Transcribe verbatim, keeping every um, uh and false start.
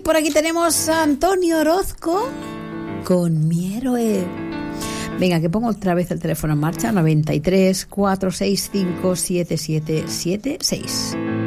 por aquí tenemos a Antonio Orozco con Mi Héroe. Venga, que pongo otra vez el teléfono en marcha, noventa y tres, cuatrocientos sesenta y cinco, setenta y siete setenta y seis.